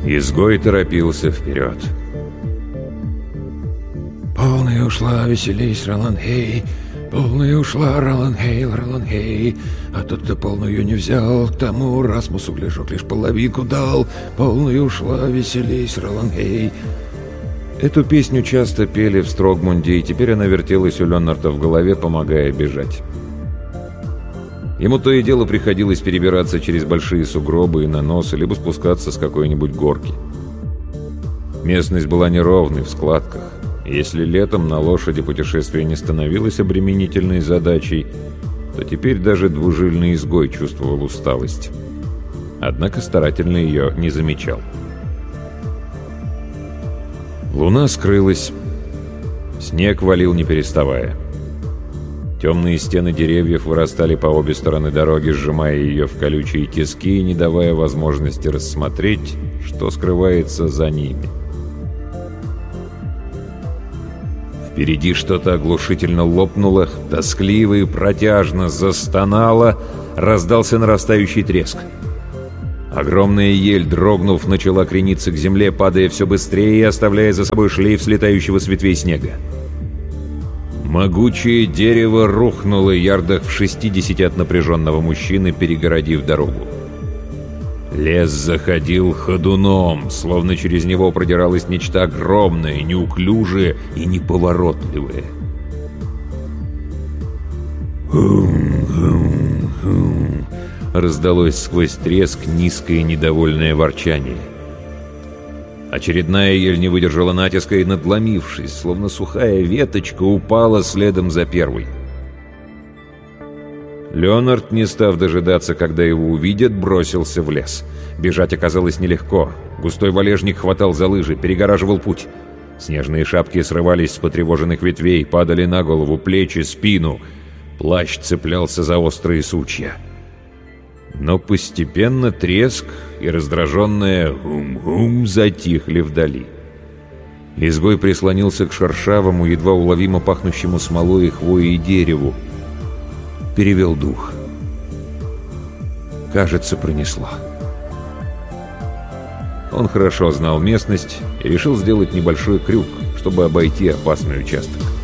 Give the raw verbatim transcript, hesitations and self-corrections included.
Изгой торопился вперед. «Полная ушла, веселись, Ролан-Хей! Полная ушла, Ролан-Хей, Ролан-Хей! А тот, кто полную не взял, к тому Расмусу Гляжок лишь половинку дал. Полная ушла, веселись, Ролан-Хей!» Эту песню часто пели в Строгмунде, и теперь она вертелась у Леннарта в голове, помогая бежать. Ему то и дело приходилось перебираться через большие сугробы и наносы, либо спускаться с какой-нибудь горки. Местность была неровной, в складках. Если летом на лошади путешествие не становилось обременительной задачей, то теперь даже двужильный изгой чувствовал усталость. Однако старательно ее не замечал. Луна скрылась. Снег валил не переставая. Темные стены деревьев вырастали по обе стороны дороги, сжимая ее в колючие тиски и не давая возможности рассмотреть, что скрывается за ними. Впереди что-то оглушительно лопнуло, тоскливо и протяжно застонало, раздался нарастающий треск. Огромная ель, дрогнув, начала крениться к земле, падая все быстрее и оставляя за собой шлейф слетающего с ветвей снега. Могучее дерево рухнуло ярдах в шестидесяти от напряженного мужчины, перегородив дорогу. Лес заходил ходуном, словно через него продиралось нечто огромное, неуклюжее и неповоротливое. «Хум-хум-хум!» раздалось сквозь треск низкое недовольное ворчание. Очередная ель не выдержала натиска и, надломившись, словно сухая веточка, упала следом за первой. Леонард, не став дожидаться, когда его увидят, бросился в лес. Бежать оказалось нелегко. Густой валежник хватал за лыжи, перегораживал путь. Снежные шапки срывались с потревоженных ветвей, падали на голову, плечи, спину. Плащ цеплялся за острые сучья. Но постепенно треск и раздраженное «гум-гум» затихли вдали. Изгой прислонился к шершавому, едва уловимо пахнущему смолой и хвоей дереву. Перевел дух. Кажется, пронесло. Он хорошо знал местность и решил сделать небольшой крюк, чтобы обойти опасный участок.